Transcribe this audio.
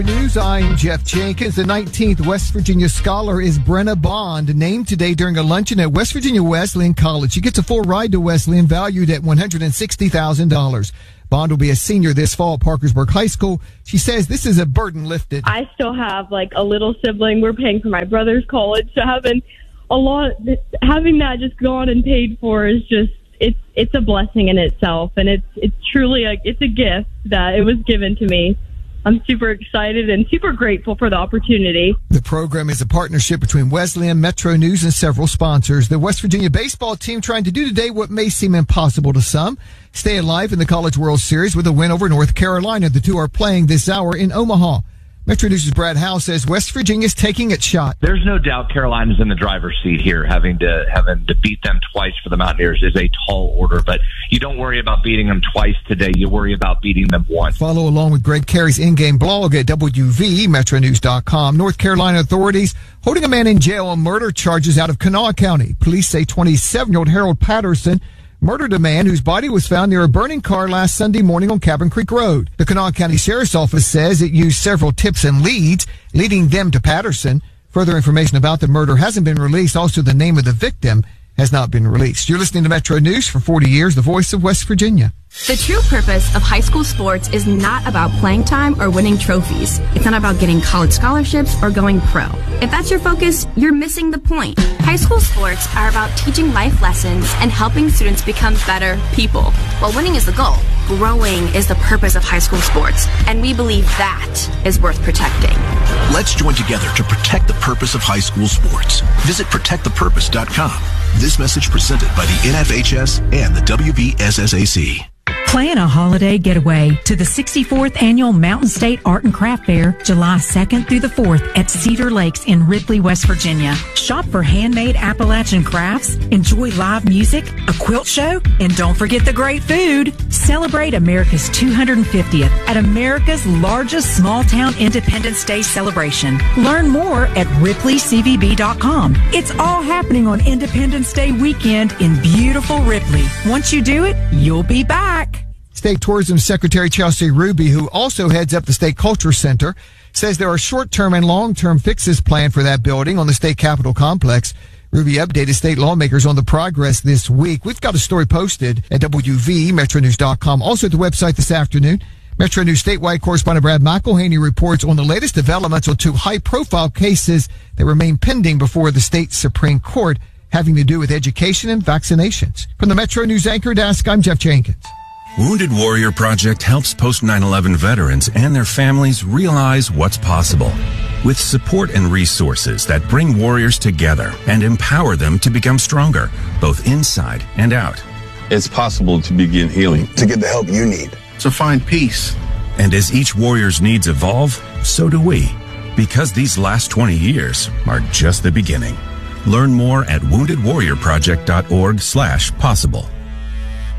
News, I'm Jeff Jenkins. The 19th West Virginia Scholar is Brenna Bond, named today during a luncheon at West Virginia Wesleyan College. She gets a full ride to Wesleyan, valued at $160,000. Bond will be a senior this fall at Parkersburg High School. She says this is a burden lifted. I still have like a little sibling. We're paying for my brother's college, so having that just gone and paid for is just it's a blessing in itself, and it's truly a gift that it was given to me. I'm super excited and super grateful for the opportunity. The program is a partnership between Wesleyan, Metro News, and several sponsors. The West Virginia baseball team trying to do today what may seem impossible to some: stay alive in the College World Series with a win over North Carolina. The two are playing this hour in Omaha. Metro News' Brad Howe says West Virginia's taking its shot. There's no doubt Carolina's in the driver's seat here. Having to beat them twice for the Mountaineers is a tall order, but you don't worry about beating them twice today. You worry about beating them once. Follow along with Greg Carey's in-game blog at WVMetroNews.com. North Carolina authorities holding a man in jail on murder charges out of Kanawha County. Police say 27-year-old Harold Patterson murdered a man whose body was found near a burning car last Sunday morning on Cabin Creek Road. The Kanawha County Sheriff's Office says it used several tips and leads, leading them to Patterson. Further information about the murder hasn't been released. Also, the name of the victim has not been released. You're listening to Metro News. For 40 years, the voice of West Virginia. The true purpose of high school sports is not about playing time or winning trophies. It's not about getting college scholarships or going pro. If that's your focus, you're missing the point. High school sports are about teaching life lessons and helping students become better people. While winning is the goal, growing is the purpose of high school sports, and we believe that is worth protecting. Let's join together to protect the purpose of high school sports. Visit protectthepurpose.com. This message presented by the NFHS and the WVSSAC. Plan a holiday getaway to the 64th Annual Mountain State Art and Craft Fair, July 2nd through the 4th at Cedar Lakes in Ripley, West Virginia. Shop for handmade Appalachian crafts, enjoy live music, a quilt show, and don't forget the great food. Celebrate America's 250th at America's largest small-town Independence Day celebration. Learn more at RipleyCVB.com. It's all happening on Independence Day weekend in beautiful Ripley. Once you do it, you'll be back. State Tourism Secretary Chelsea Ruby, who also heads up the State Culture Center, says there are short-term and long-term fixes planned for that building on the State Capitol complex. Ruby updated state lawmakers on the progress this week. We've got a story posted at WVMetroNews.com. Also at the website this afternoon, Metro News statewide correspondent Brad McElhaney reports on the latest developments on two high-profile cases that remain pending before the state Supreme Court, having to do with education and vaccinations. From the Metro News anchor desk, I'm Jeff Jenkins. Wounded Warrior Project helps post-9/11 veterans and their families realize what's possible. With support and resources that bring warriors together and empower them to become stronger, both inside and out. It's possible to begin healing, to get the help you need, to find peace. And as each warrior's needs evolve, so do we. Because these last 20 years are just the beginning. Learn more at woundedwarriorproject.org/possible.